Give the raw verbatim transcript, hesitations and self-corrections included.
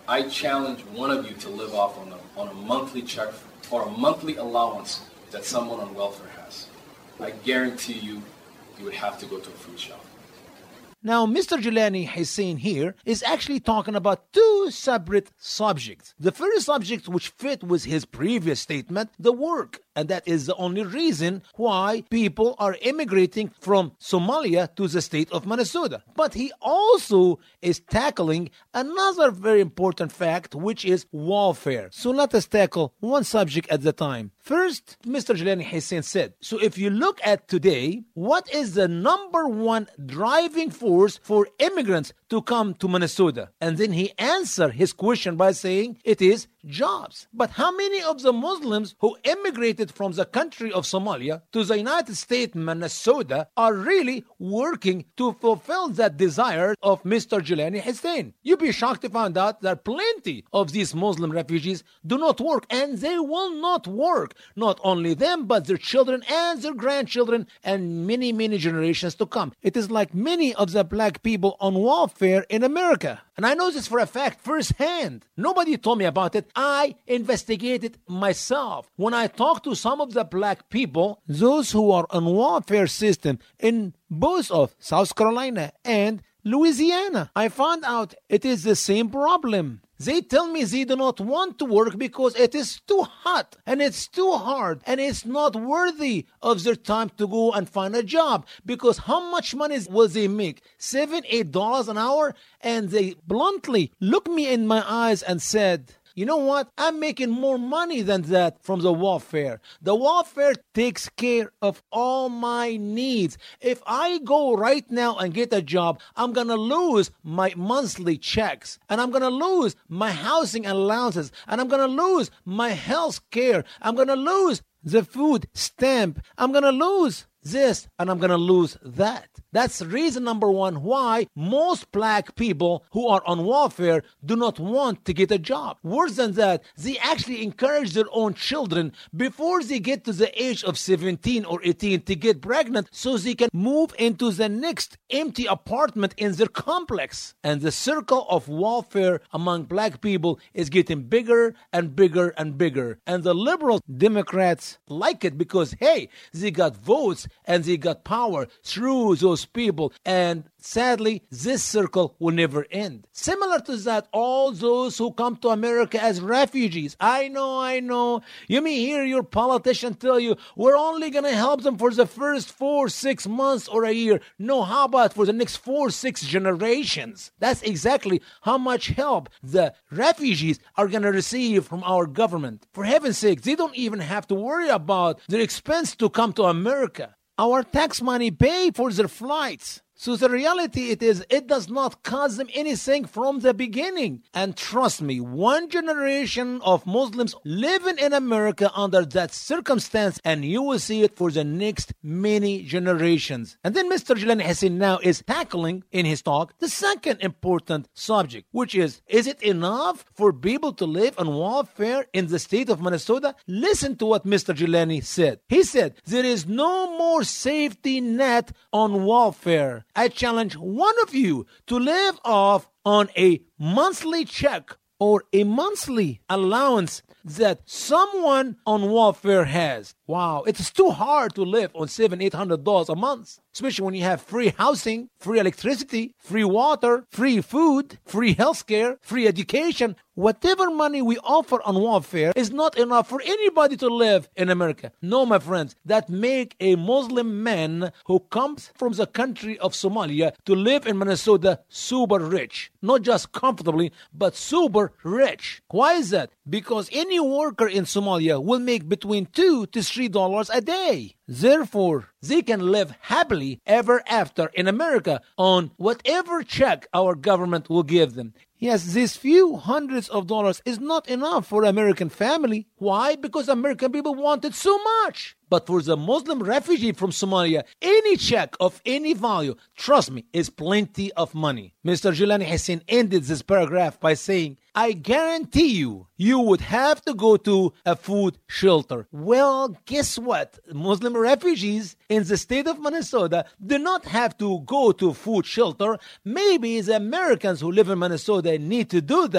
I challenge one of you to live off on a, on a monthly check or a monthly allowance that someone on welfare has. I guarantee you, you would have to go to a food shop. Now, Mister Jelani Hussein here is actually talking about two separate subjects. The first subject, which fit with his previous statement, the work. And that is the only reason why people are immigrating from Somalia to the state of Minnesota. But he also is tackling another very important fact, which is welfare. So let us tackle one subject at a time. First, Mister Jelani Hussein said, so if you look at today, what is the number one driving force for immigrants to come to Minnesota? And then he answered his question by saying it is jobs. But how many of the Muslims who immigrated from the country of Somalia to the United States, Minnesota, are really working to fulfill that desire of Mister Jelani Hussein? You'd be shocked to find out that plenty of these Muslim refugees do not work, and they will not work. Not only them, but their children and their grandchildren and many, many generations to come. It is like many of the black people on welfare in America. And I know this for a fact firsthand. Nobody told me about it. I investigated myself. When I talked to some of the black people, those who are on welfare system in both of South Carolina and Louisiana, I found out it is the same problem. They tell me they do not want to work because it is too hot and it's too hard and it's not worthy of their time to go and find a job. Because how much money will they make? Seven, eight dollars an hour? And they bluntly looked me in my eyes and said, you know what? I'm making more money than that from the welfare. The welfare takes care of all my needs. If I go right now and get a job, I'm going to lose my monthly checks. And I'm going to lose my housing allowances. And I'm going to lose my health care. I'm going to lose the food stamp. I'm going to lose this and I'm going to lose that. That's reason number one why most black people who are on welfare do not want to get a job. Worse than that, they actually encourage their own children before they get to the age of seventeen or eighteen to get pregnant so they can move into the next empty apartment in their complex. And the circle of welfare among black people is getting bigger and bigger and bigger. And the liberal Democrats like it because, hey, they got votes and they got power through those people, and sadly this circle will never end. Similar to that, all those who come to America as refugees, I know, I know, you may hear your politician tell you we're only going to help them for the first four, six months or a year. No, how about for the next four, six generations? That's exactly how much help the refugees are going to receive from our government. For heaven's sake, they don't even have to worry about their expense to come to America. Our tax money pay for their flights. So the reality it is, it does not cost them anything from the beginning. And trust me, one generation of Muslims living in America under that circumstance, and you will see it for the next many generations. And then Mister Jelani Hussein now is tackling in his talk the second important subject, which is, is it enough for people to live on welfare in the state of Minnesota? Listen to what Mister Jelani said. He said, there is no more safety net on welfare. I challenge one of you to live off on a monthly check or a monthly allowance that someone on welfare has. Wow, it's too hard to live on seven, eight hundred dollars a month, especially when you have free housing, free electricity, free water, free food, free healthcare, free education. Whatever money we offer on welfare is not enough for anybody to live in America. No, my friends, that make a Muslim man who comes from the country of Somalia to live in Minnesota super rich. Not just comfortably, but super rich. Why is that? Because any worker in Somalia will make between two to three dollars a day. Therefore, they can live happily ever after in America on whatever check our government will give them. Yes, these few hundreds of dollars is not enough for American family. Why? Because American people want it so much. But for the Muslim refugee from Somalia, any check of any value, trust me, is plenty of money. Mister Jelani Hussein ended this paragraph by saying, I guarantee you, you would have to go to a food shelter. Well, guess what? Muslim refugees in the state of Minnesota do not have to go to a food shelter. Maybe the Americans who live in Minnesota need to do that.